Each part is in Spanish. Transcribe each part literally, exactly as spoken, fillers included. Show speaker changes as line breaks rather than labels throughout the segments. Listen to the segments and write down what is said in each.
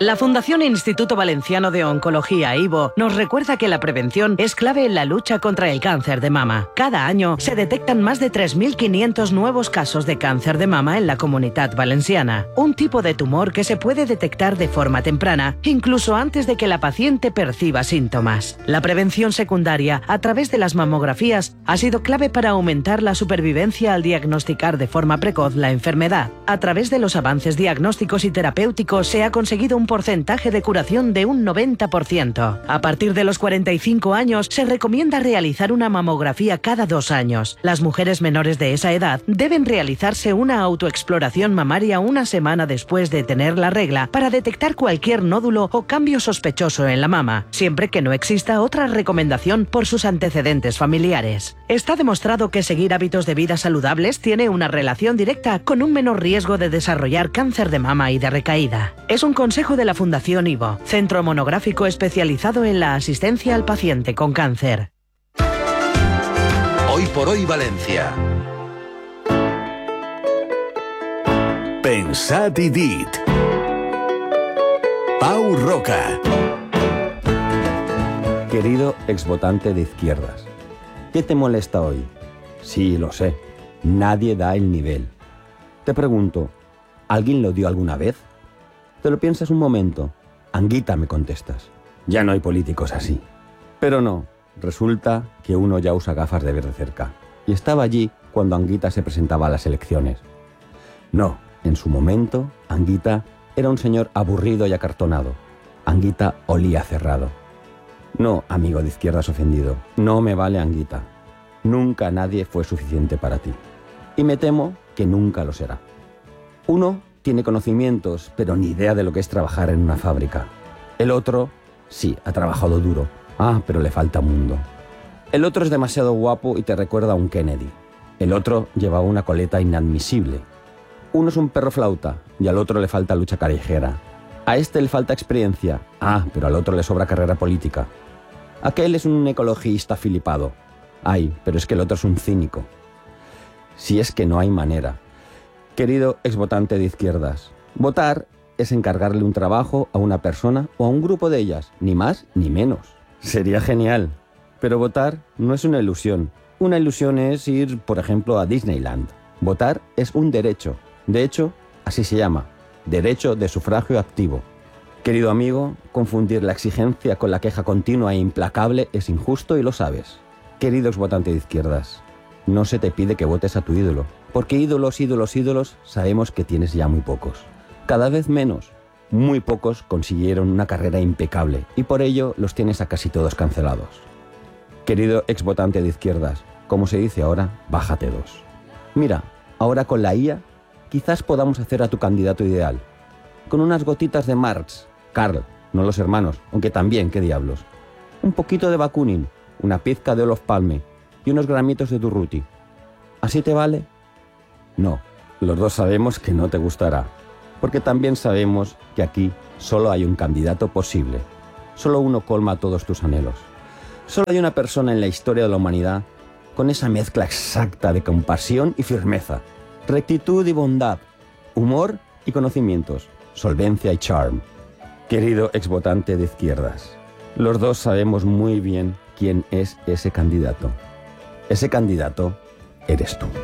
La Fundación Instituto Valenciano de Oncología, I V O, nos recuerda que la prevención es clave en la lucha contra el cáncer de mama. Cada año se detectan más de tres mil quinientos nuevos casos de cáncer de mama en la Comunitat Valenciana, un tipo de tumor que se puede detectar de forma temprana, incluso antes de que la paciente perciba síntomas. La prevención secundaria, a través de las mamografías, ha sido clave para aumentar la supervivencia al diagnosticar de forma precoz la enfermedad. A través de los avances diagnósticos y terapéuticos se ha conseguido un porcentaje de curación de un noventa por ciento. A partir de los cuarenta y cinco años se recomienda realizar una mamografía cada dos años. Las mujeres menores de esa edad deben realizarse una autoexploración mamaria una semana después de tener la regla para detectar cualquier nódulo o cambio sospechoso en la mama, siempre que no exista otra recomendación por sus antecedentes familiares. Está demostrado que seguir hábitos de vida saludables tiene una relación directa con un menor riesgo de desarrollar cáncer de mama y de recaída. Es un consejo de la Fundación I V O, centro monográfico especializado en la asistencia al paciente con cáncer.
Hoy por hoy Valencia. Pensat i dit. Pau Roca.
Querido exvotante de izquierdas, ¿qué te molesta hoy? Sí, lo sé, nadie da el nivel. Te pregunto, ¿alguien lo dio alguna vez? Te lo piensas un momento. Anguita, me contestas. Ya no hay políticos así. Pero no, resulta que uno ya usa gafas de ver de cerca. Y estaba allí cuando Anguita se presentaba a las elecciones. No, en su momento, Anguita era un señor aburrido y acartonado. Anguita olía cerrado. No, amigo de izquierdas ofendido, no me vale Anguita. Nunca nadie fue suficiente para ti. Y me temo que nunca lo será. Uno tiene conocimientos, pero ni idea de lo que es trabajar en una fábrica. El otro, sí, ha trabajado duro. Ah, pero le falta mundo. El otro es demasiado guapo y te recuerda a un Kennedy. El otro lleva una coleta inadmisible. Uno es un perro flauta y al otro le falta lucha callejera. A este le falta experiencia. Ah, pero al otro le sobra carrera política. Aquel es un ecologista filipado. Ay, pero es que el otro es un cínico. Si es que no hay manera. Querido exvotante de izquierdas, votar es encargarle un trabajo a una persona o a un grupo de ellas, ni más ni menos. Sería genial, pero votar no es una ilusión. Una ilusión es ir, por ejemplo, a Disneyland. Votar es un derecho. De hecho, así se llama, derecho de sufragio activo. Querido amigo, confundir la exigencia con la queja continua e implacable es injusto y lo sabes. Querido exvotante de izquierdas, no se te pide que votes a tu ídolo, porque ídolos, ídolos, ídolos sabemos que tienes ya muy pocos. Cada vez menos. Muy pocos consiguieron una carrera impecable y por ello los tienes a casi todos cancelados. Querido exvotante de izquierdas, como se dice ahora, bájate dos. Mira, ahora con la I A quizás podamos hacer a tu candidato ideal. Con unas gotitas de Marx, Karl, no los hermanos, aunque también, qué diablos. Un poquito de Bakunin, una pizca de Olof Palme y unos gramitos de Durruti. ¿Así te vale? No, los dos sabemos que no te gustará, porque también sabemos que aquí solo hay un candidato posible. Solo uno colma todos tus anhelos. Solo hay una persona en la historia de la humanidad con esa mezcla exacta de compasión y firmeza, rectitud y bondad, humor y conocimientos, solvencia y charm. Querido exvotante de izquierdas, los dos sabemos muy bien quién es ese candidato. Ese candidato eres tú.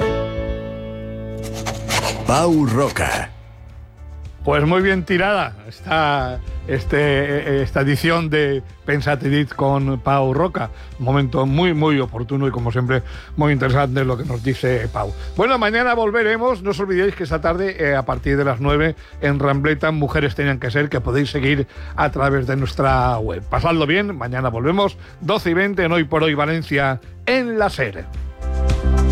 Pau Roca.
Pues muy bien tirada esta, este, esta edición de Pensat i dit con Pau Roca. Un momento muy, muy oportuno y, como siempre, muy interesante lo que nos dice Pau. Bueno, mañana volveremos. No os olvidéis que esta tarde, eh, a partir de las nueve, en Rambleta, Mujeres Tenían que Ser, que podéis seguir a través de nuestra web. Pasadlo bien. Mañana volvemos, doce y veinte, en Hoy por Hoy Valencia, en la SER.